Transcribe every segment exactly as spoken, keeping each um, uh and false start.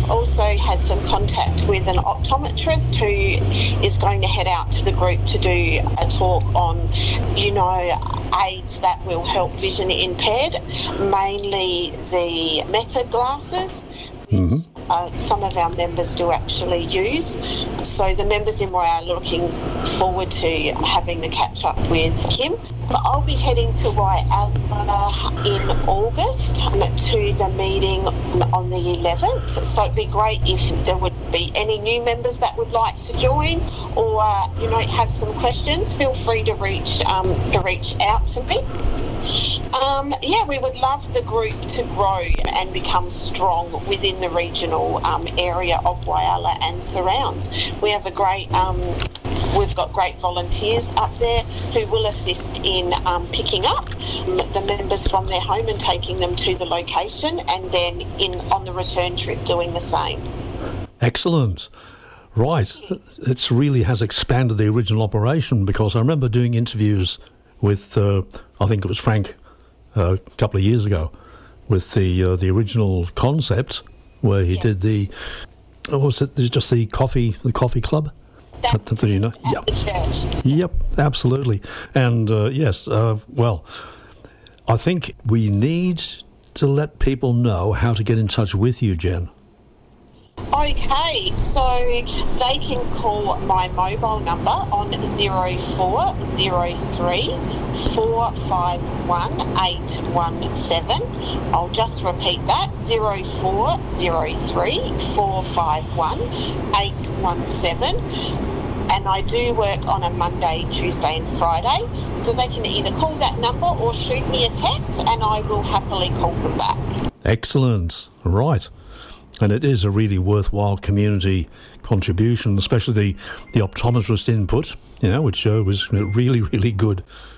We've also had some contact with an optometrist who is going to head out to the group to do a talk on, you know, aids that will help vision impaired, mainly the Meta glasses. Mm-hmm. Uh, some of our members do actually use. So the members in Whyalla are looking forward to having the catch up with him. But I'll be heading to Whyalla in August to the meeting on the eleventh. So it'd be great if there would be any new members that would like to join or, uh, you know, have some questions. Feel free to reach um, to reach out to me. Um, yeah, we would love the group to grow and become strong within the regional um, area of Whyalla and surrounds. We have a great, um, we've got great volunteers up there who will assist in um, picking up the members from their home and taking them to the location, and then in on the return trip doing the same. Excellent. Right. It really has expanded the original operation, because I remember doing interviews with, uh, I think it was Frank, uh, a couple of years ago, with the uh, the original concept where he yes. did the, oh, was it just the coffee the coffee club? That's At the, you know? at Yep. the church. Yep, absolutely. And uh, yes, uh, well, I think we need to let people know how to get in touch with you, Jen. Okay, so they can call my mobile number on zero four zero three four five one eight one seven. I'll just repeat that, zero four zero three four five one eight one seven. And I do work on a Monday, Tuesday and Friday, so they can either call that number or shoot me a text and I will happily call them back. Excellent. Right. And it is a really worthwhile community contribution, especially the, the optometrist input, you know, which uh, was really, really good.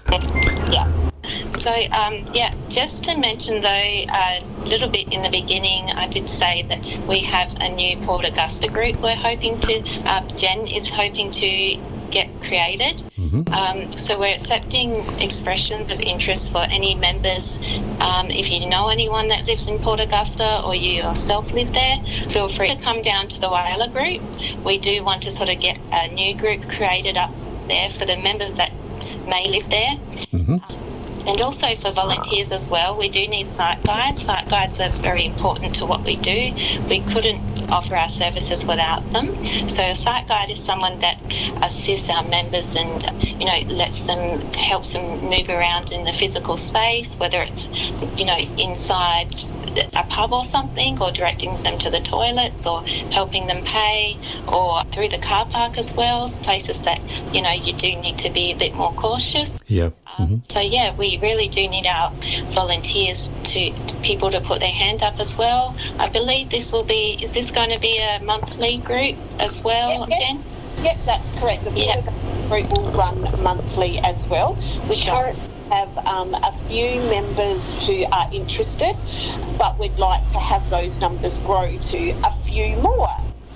Yeah. So, um, yeah, just to mention, though, a little bit in the beginning, I did say that we have a new Port Augusta group we're hoping to, uh, Jen is hoping to get created. Mm-hmm. Um, so we're accepting expressions of interest for any members. Um, if you know anyone that lives in Port Augusta or you yourself live there, feel free to come down to the Whyalla group. We do want to sort of get a new group created up there for the members that may live there. Mm-hmm. Um, and also for volunteers as well. We do need site guides. Site guides are very important to what we do. We couldn't offer our services without them. So a site guide is someone that assists our members and, you know, lets them, helps them move around in the physical space, whether it's, you know, inside a pub or something, or directing them to the toilets, or helping them pay, or through the car park as well, places that, you know, you do need to be a bit more cautious. Yeah. Um, Mm-hmm. so, yeah, we really do need our volunteers to, people to put their hand up as well. I believe this will be, is this going to be a monthly group as well, Yep, yep. Jen? Yep, that's correct. The Yep. group will run monthly as well. We Sure. currently have um, a few members who are interested, but we'd like to have those numbers grow to a few more.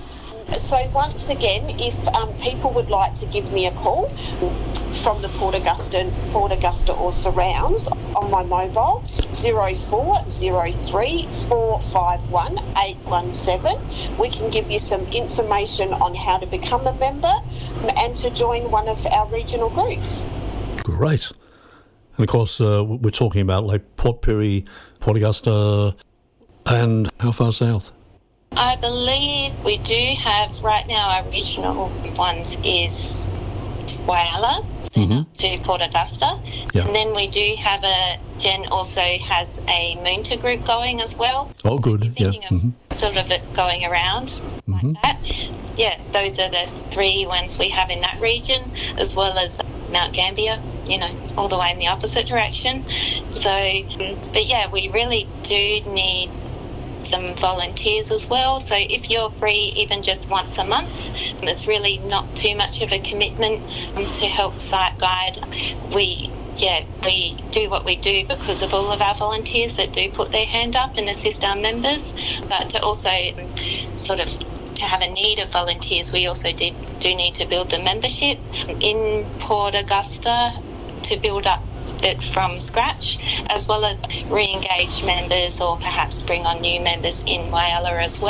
So once again, if um, people would like to give me a call from the Port Augusta, Port Augusta or surrounds on my mobile, zero four zero three four five one eight one seven, we can give you some information on how to become a member and to join one of our regional groups. Great. And of course, uh, we're talking about like Port Pirie, Port Augusta, and how far south? I believe we do have, right now, our regional ones is Whyalla Mm-hmm. to Port Augusta. Yeah. And then we do have a, Jen also has a Moonta group going as well. Oh, good. You're Yeah. thinking of Mm-hmm. sort of it going around Mhm. like that. Yeah, those are the three ones we have in that region, as well as Mount Gambier, you know, all the way in the opposite direction. So, but yeah, we really do need some volunteers as well. So if you're free even just once a month, it's really not too much of a commitment um, to help Site Guide. We yeah, we do what we do because of all of our volunteers that do put their hand up and assist our members, but to also um, sort of to have a need of volunteers, we also did, do need to build the membership in Port Augusta to build up it from scratch, as well as re-engage members or perhaps bring on new members in Whyalla as well.